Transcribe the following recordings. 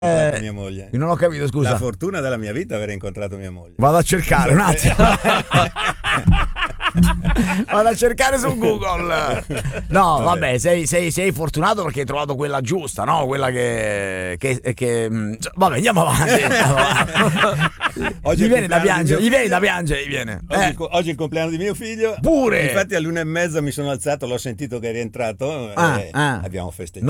mia moglie. Non ho capito, scusa. La fortuna della mia vita aver incontrato mia moglie. Vado a cercare un attimo. Vado a cercare su Google. No, vabbè, sei fortunato perché hai trovato quella giusta, no? Quella che vabbè, andiamo avanti. Oggi Gli viene da piangere. Oggi è il compleanno di mio figlio. Pure. Infatti all'1:30 mi sono alzato, l'ho sentito che è rientrato e abbiamo festeggiato.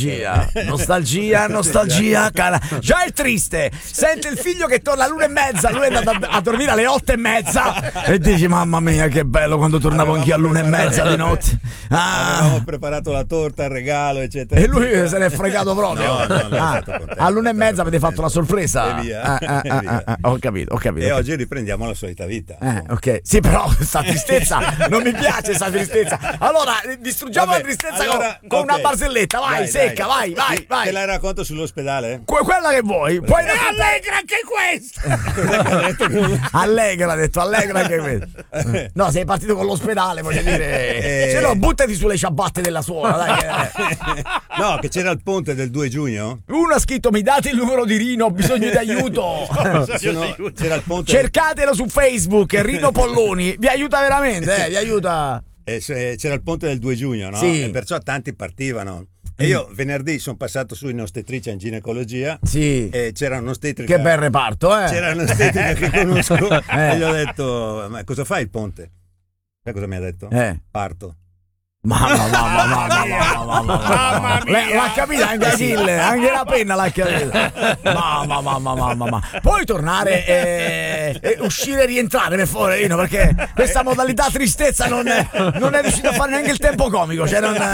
Nostalgia, cara. Già è triste. Sente il figlio che torna all'1:30, lui è andato a dormire alle 8:30 e dici mamma mia che bello quando tornavo anch'io all'1:30 di notte. Avevamo preparato la torta, il regalo, eccetera. E lui se n'è fregato proprio. All'1:30 avete fatto la sorpresa. E via. Ho capito. E oggi riprendiamo la solita vita. Ok. Sì, però questa tristezza non mi piace, sta tristezza. Allora, distruggiamo la tristezza con una barzelletta. Vai, secca, vai. Te la racconto sull'ospedale? Quella che vuoi. Puoi allegra anche questa. Allegra, ha detto, allegra anche questa. No, sei partito con l'ospedale, voglio dire. Se no, buttati sulle ciabatte della suora, dai. No, che c'era il ponte del 2 giugno. Uno ha scritto: mi date il numero di Rino, ho bisogno di aiuto. C'era il ponte. Cercatelo su Facebook, Rino Polloni. Vi aiuta veramente, vi aiuta. C'era il ponte del 2 giugno, no? Sì. E perciò tanti partivano. E io venerdì sono passato su in ostetricia in ginecologia. Sì. E c'era un'ostetrica. Che bel reparto, C'era un'ostetrica che conosco. E gli ho detto: ma cosa fai il ponte? Sai cosa mi ha detto? Parto. Mamma mia. L'ha capita anche Achille, anche la penna l'ha capita. Mamma. Puoi tornare e uscire e rientrare per favore, Rino, perché questa modalità tristezza non è riuscito a fare neanche il tempo comico.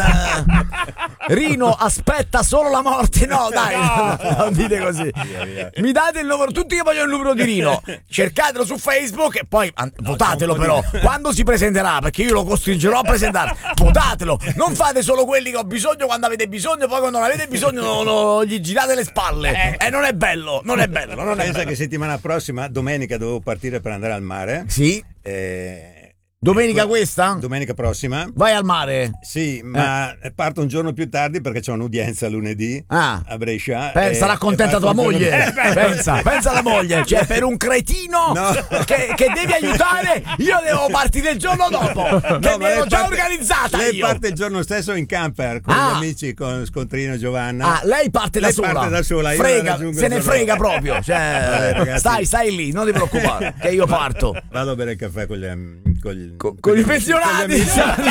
Rino aspetta solo la morte. No, dai, non dite così. Mi date il numero, tutti che vogliono il numero di Rino. Cercatelo su Facebook e poi votatelo però quando si presenterà, perché io lo costringerò a presentare. Votatelo, non fate solo quelli che ho bisogno quando avete bisogno, poi quando non avete bisogno gli girate le spalle. Non è bello. Pensa che settimana prossima, domenica, dovevo partire per andare al mare. Sì. Domenica questa? Domenica prossima. Vai al mare? Sì, ma parto un giorno più tardi perché c'è un'udienza lunedì a Brescia. Sarà contenta tua moglie. Pensa alla moglie. Cioè, per un cretino che devi aiutare, io devo partire il giorno dopo. Che mi ero già organizzata. Lei io parte il giorno stesso in camper con gli amici, con Scontrino e Giovanna. Lei parte da sola. Frega, se ne frega proprio. Cioè, stai lì, non ti preoccupare, che io parto. Vado a bere il caffè con i pensionati.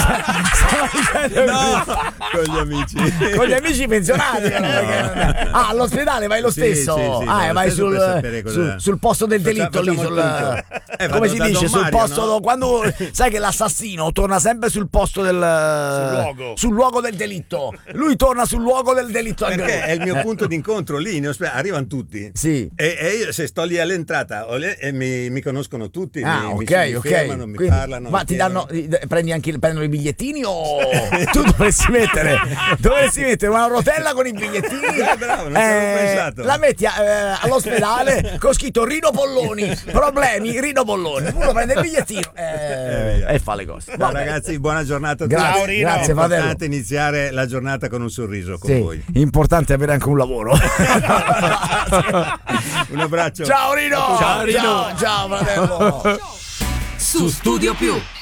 Con gli amici. Con gli amici pensionati. All'ospedale vai lo stesso. Sì, vai sul posto del delitto lì. Come si dice? Sul posto, no? Quando sai che l'assassino torna sempre sul posto sul luogo del delitto. Lui torna sul luogo del delitto. Perché è il mio punto d'incontro lì in ospedale. Arrivano tutti. Sì. E io se sto lì all'entrata mi conoscono tutti. Mi fermano, mi parlano. Ma ti danno, prendono i bigliettini o tu dovresti mettere una rotella con i bigliettini? Bravo, non ci avevo pensato. La metti all'ospedale con scritto Rino Polloni, problemi Rino Polloni. Uno prende il bigliettino e fa le cose. Ciao ragazzi, buona giornata a tutti. Ciao Rino. Grazie, è importante iniziare la giornata con un sorriso con voi. Importante avere anche un lavoro. Un abbraccio. Ciao Rino. Ciao fratello. Su Studio Più.